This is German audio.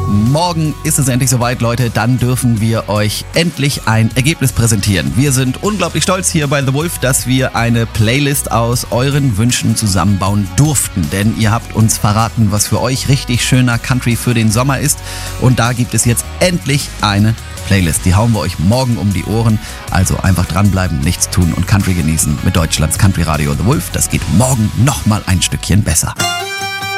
Morgen ist es endlich soweit, Leute. Dann dürfen wir euch endlich ein Ergebnis präsentieren. Wir sind unglaublich stolz hier bei The Wolf, dass wir eine Playlist aus euren Wünschen zusammenbauen durften. Denn ihr habt uns verraten, was für euch richtig schöner Country für den Sommer ist. Und da gibt es jetzt endlich eine Playlist. Die hauen wir euch morgen um die Ohren. Also einfach dranbleiben, nichts tun und Country genießen mit Deutschlands Country Radio The Wolf. Das geht morgen nochmal ein Stückchen besser.